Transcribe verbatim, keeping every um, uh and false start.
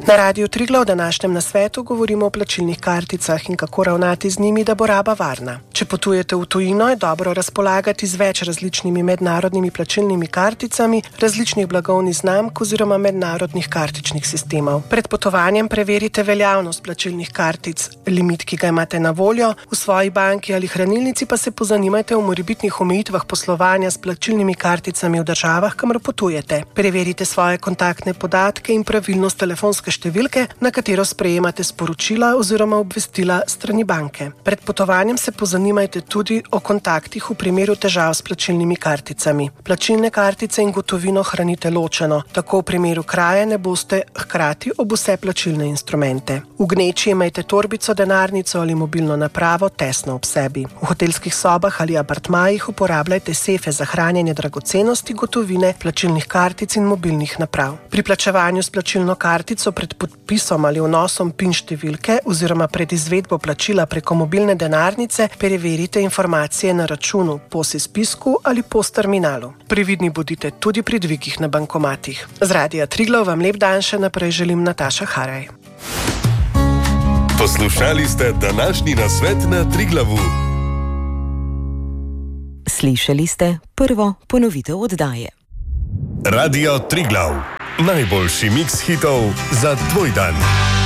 Na Radiu Triglav v današnjem nasvetu govorimo o plačilnih karticah in kako ravnati z njimi, da bo raba varna. Če potujete v tujino, je dobro razpolagati z več različnimi mednarodnimi plačilnimi karticami, različnih blagovnih znamk oziroma mednarodnih kartičnih sistemov. Pred potovanjem preverite veljavnost plačilnih kartic, limit, ki ga imate na voljo, v svoji banki ali hranilnici pa se pozanimajte o morebitnih omejitvah poslovanja s plačilnimi karticami v državah, kamor potujete. Preverite svoje kontaktne podatke in pravilnost telefonske številke, na katero sprejemate sporočila oziroma obvestila strani banke. Pred potovanjem se pozanimajte tudi o kontaktih v primeru težav s plačilnimi karticami. Plačilne kartice in gotovino hranite ločeno, tako v primeru kraje ne boste hkrati ob vse plačilne instrumente. V gneči imejte torbico, denarnico ali mobilno napravo tesno ob sebi. V hotelskih sobah ali apartmajih uporabljajte sefe za hranjenje dragocenosti, gotovine, plačilnih kartic in mobilnih naprav. Pri plačevanju s plačilno kartico pred podpisom ali vnosom PIN številke oziroma pred izvedbo plačila preko mobilne denarnice preverite informacije na računu, POS izpisku ali POS terminalu. Previdni bodite tudi pri dvigih na bankomatih. Z Radia Triglav vam lep dan še naprej želim Nataša Haraj. Poslušali ste današnji nasvet na Triglavu. Slišali ste prvo ponovitev oddaje. Radio Triglav. Najboljši miks hitov za tvoj dan.